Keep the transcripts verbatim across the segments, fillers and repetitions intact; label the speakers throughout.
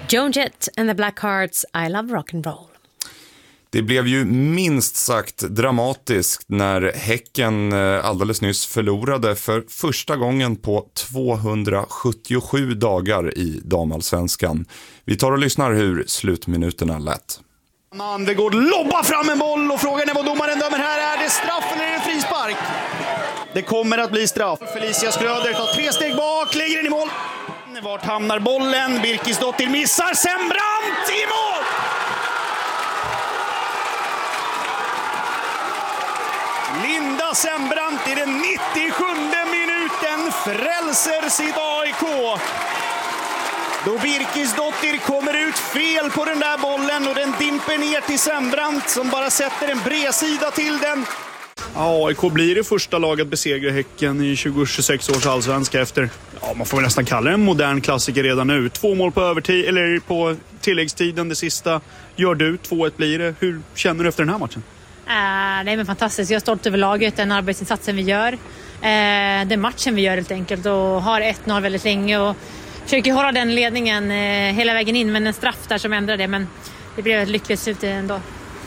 Speaker 1: Joan Jett and the Blackhearts, I Love Rock'n'Roll.
Speaker 2: Det blev ju minst sagt dramatiskt när Häcken alldeles nyss förlorade för första gången på tvåhundrasjuttiosju dagar i damallsvenskan. Vi tar och lyssnar hur slutminuterna lät.
Speaker 3: Manvegård lobbar fram en boll och frågan är vad domaren dömer här. Är det straff eller är det frispark? Det kommer att bli straff. Felicia Skröder tar tre steg bak, lägger den i mål. Vart hamnar bollen? Birkisdottir missar, Sembrant i mål! Linda Sembrant i den nittiosjunde minuten frälser sitt A I K. Då Birkisdottir kommer ut fel på den där bollen och den dimper ner till Sembrant som bara sätter en bredsida till den. A I K blir det första laget att besegra Häcken i tjugo tjugosex års allsvenska efter, ja, man får väl nästan kalla det en modern klassiker redan nu. Två mål på övertid, eller på tilläggstiden, det sista gör du, två ett blir det. Hur känner du efter den här matchen?
Speaker 4: Uh, det är fantastiskt, jag är stolt över laget, den arbetsinsatsen vi gör. Uh, den matchen vi gör helt enkelt och har ett noll väldigt länge och försöker hålla den ledningen uh, hela vägen in, men en straff där som ändrar det, men det blev ett lyckligt slut ändå.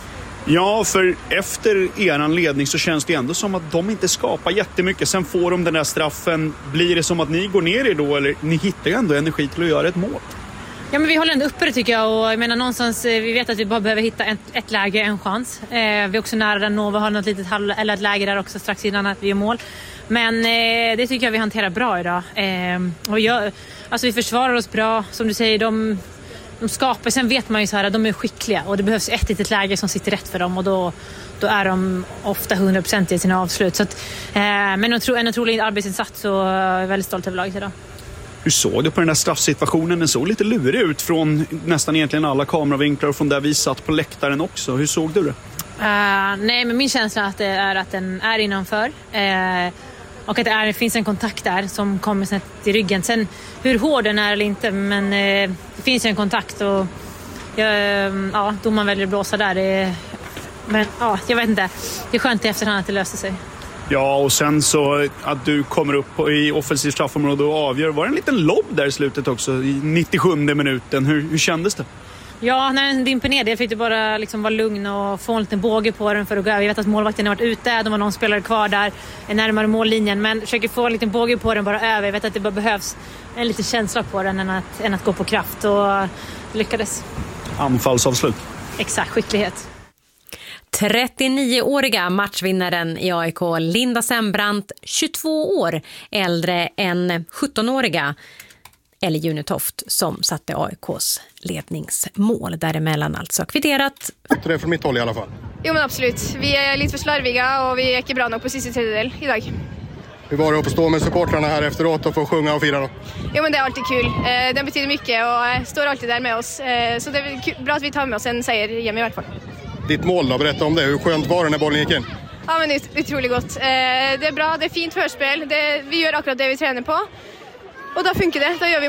Speaker 3: Ja, för efter eran ledning så känns det ändå som att de inte skapar jättemycket. Sen får de den där straffen. Blir det som att ni går ner i då, eller ni hittar ju ändå energi till att göra ett mål?
Speaker 4: Ja, men vi håller ändå uppe det tycker jag, och jag menar någonstans, vi vet att vi bara behöver hitta ett, ett läge, en chans. Eh, vi är också nära där Nova har något litet halv, eller ett läge där också strax innan att vi gör mål. Men eh, det tycker jag vi hanterar bra idag. Eh, och jag, alltså vi försvarar oss bra, som du säger, de... De skapar, sen vet man ju så här att de är skickliga och det behövs ett litet läge som sitter rätt för dem och då, då är de ofta hundra procent i sina avslut. Så att, eh, men jag tror en otrolig arbetsinsats och jag är väldigt stolt över laget idag.
Speaker 3: Hur såg du på den där straffsituationen? Den såg lite lurig ut från nästan egentligen alla kameravinklar och från där vi satt på läktaren också. Hur såg du det?
Speaker 4: Uh, nej, men min känsla att det är att den är innanför. Uh, Och att det är, finns en kontakt där som kommer snett i ryggen. Sen hur hård den är eller inte, men eh, det finns en kontakt och jag, ja, domaren väljer att blåsa där. Det, men ja, jag vet inte. Det är skönt i efterhand att det löser sig.
Speaker 3: Ja, och sen så att du kommer upp i offensiv straffområde och avgör. Var det en liten lobb där i slutet också i nittiosjunde minuten? Hur, hur kändes det?
Speaker 4: Ja, när den dimper ner det fick du bara liksom vara lugn och få en liten båge på den för att gå över. Jag vet att målvakten har varit ute, de var någon spelare kvar där närmare mållinjen, men försöker få en liten båge på den bara över. Jag vet att det bara behövs en liten känsla på den än att, än att gå på kraft och lyckades.
Speaker 3: Anfallsavslut.
Speaker 4: Exakt, skicklighet.
Speaker 1: trettionioåriga matchvinnaren i A I K Linda Sembrant, tjugotvå år äldre än sjuttonåriga Ellie Junetoft som satte A I K:s ledningsmål. Däremellan alltså kvitterat.
Speaker 5: Det är från mitt håll i alla fall.
Speaker 6: Jo men absolut. Vi är lite för slarviga och vi är inte bra nog på sista tredjedel idag.
Speaker 5: Hur var det att få stå med supportrarna här efteråt och få sjunga och fira då?
Speaker 6: Jo men det är alltid kul. Den betyder mycket och står alltid där med oss. Så det är bra att vi tar med oss en seger hem i alla fall.
Speaker 5: Ditt mål då, berätta om det. Hur skönt var det när bollen gick in?
Speaker 6: Ja men det är otroligt gott. Det är bra, det är fint förspel. Det, vi gör akkurat det vi tränar på. Och då funkar det, då gör vi